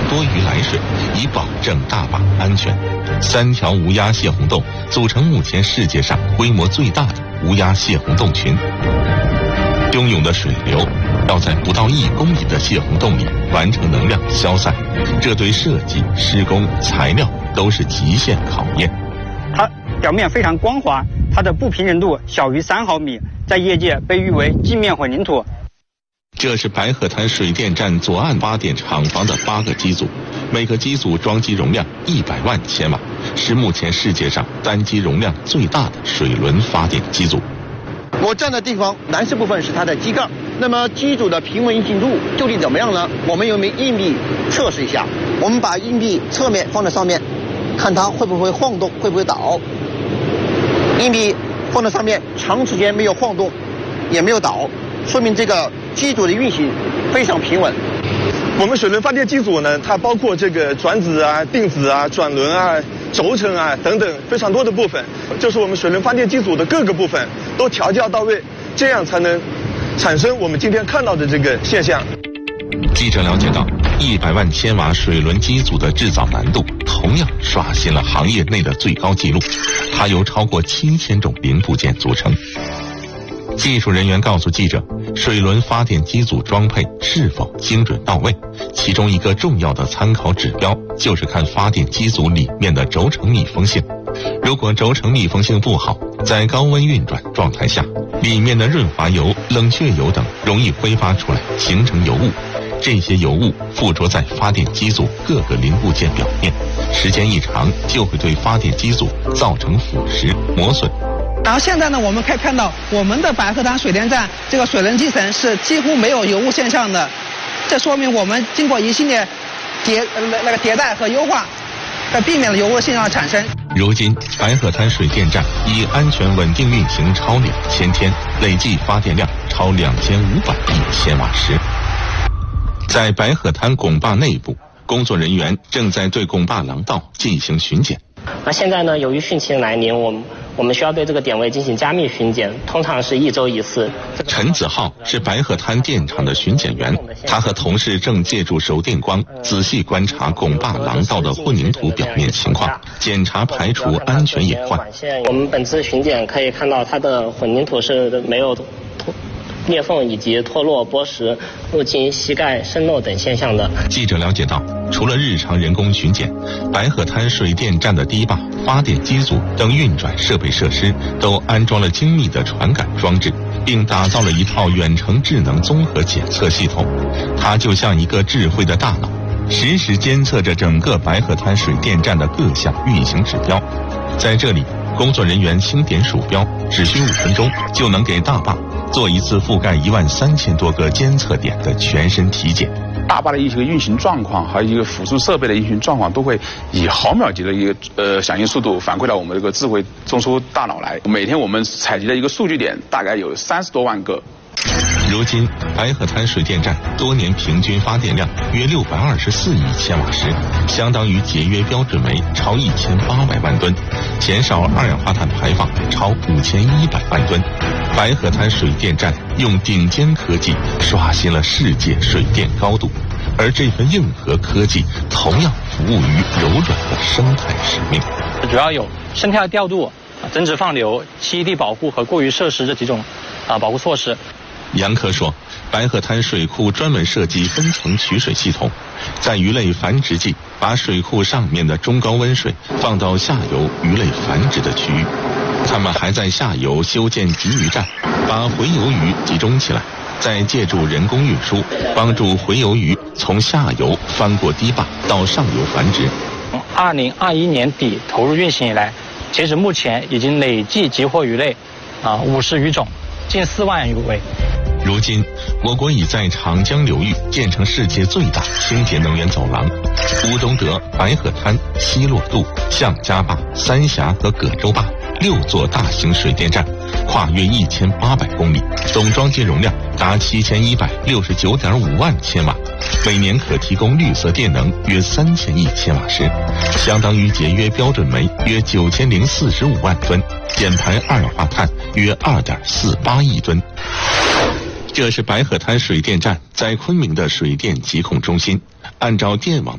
多余来水，以保证大坝安全。3条无压泄洪洞组成目前世界上规模最大的无压泄洪洞群。汹涌的水流要在不到1公里的泄洪洞里完成能量消散，这对设计、施工、材料都是极限考验。 它表面非常光滑，它的不平整度小于3毫米，在业界被誉为镜面混凝土。 这是白鹤滩水电站左岸发电厂房的8个机组，每个机组装机容量100万千瓦，是目前世界上单机容量最大的水轮发电机组。 我站的地方蓝色部分是它的机盖，那么机组的平稳运行度究竟怎么样呢？我们用硬币测试一下，我们把硬币侧面放在上面，看它会不会晃动，会不会倒。硬币放在上面长时间没有晃动，也没有倒，说明这个机组的运行非常平稳。 我们水轮发电机组呢，它包括这个转子啊、定子啊、转轮啊、轴承啊等等非常多的部分，就是我们水轮发电机组的各个部分都调教到位，这样才能产生我们今天看到的这个现象。 记者了解到，100万千瓦水轮机组的制造难度同样刷新了行业内的最高纪录，它由超过7000种零部件组成。技术人员告诉记者，水轮发电机组装配是否精准到位，其中一个重要的参考指标就是看发电机组里面的轴承密封性。如果轴承密封性不好，在高温运转状态下，里面的润滑油、冷却油等容易挥发出来，形成油雾。这些油雾附着在发电机组各个零部件表面，时间一长就会对发电机组造成腐蚀、磨损。 然后现在呢，我们可以看到我们的白鹤滩水电站这个水轮机层是几乎没有油雾现象的，这说明我们经过一系列迭代和优化，避免了油雾现象的产生。 如今，白鹤滩水电站已安全稳定运行超2000天，累计发电量超2500亿千瓦时。在白鹤滩拱坝内部，工作人员正在对拱坝廊道进行巡检。 那现在呢，由于汛期来临，我们需要对这个点位进行加密巡检，通常是1周1次。 陈子浩是白鹤滩电厂的巡检员，他和同事正借助手电光仔细观察拱坝廊道的混凝土表面情况，检查排除安全隐患。 我们本次巡检可以看到，它的混凝土是没有裂缝以及脱落、剥蚀、入侵、膝盖渗漏等现象的。 记者了解到，除了日常人工巡检，白鹤滩水电站的堤坝、发电机组等运转设备设施都安装了精密的传感装置，并打造了一套远程智能综合检测系统。它就像一个智慧的大脑，实时监测着整个白鹤滩水电站的各项运行指标。在这里，工作人员轻点鼠标，只需5分钟就能给大坝做一次覆盖13000多个监测点的全身体检。 大坝的一些运行状况，还有一个辅助设备的运行状况，都会以毫秒级的一个响应速度反馈到我们这个智慧中枢大脑来。每天我们采集的一个数据点大概有30多万个。 如今，白鹤滩水电站多年平均发电量约624亿千瓦时，相当于节约标准煤超1800万吨，减少二氧化碳排放超5100万吨。白鹤滩水电站用顶尖科技刷新了世界水电高度，而这份硬核科技同样服务于柔软的生态使命。 主要有生态调度、增值放流、栖地保护和过渔设施这几种保护措施。 杨科说，白鹤滩水库专门设计分层取水系统，在鱼类繁殖季，把水库上面的中高温水放到下游鱼类繁殖的区域。他们还在下游修建集鱼站，把洄游鱼集中起来，再借助人工运输，帮助洄游鱼从下游翻过堤坝到上游繁殖。 2021年底投入运行以来，截止目前已经累计集获鱼类50余种，近4万余尾。 如今，我国已在长江流域建成世界最大清洁能源走廊，乌东德、白鹤滩、西洛渡、向家坝、三峡和葛洲坝6座大型水电站，跨越1800公里，总装机容量达7169.5万千瓦，每年可提供绿色电能约3000亿千瓦时，相当于节约标准煤约9045万吨，减排二氧化碳约2.48亿吨。这是白鹤滩水电站在昆明的水电疾控中心，按照电网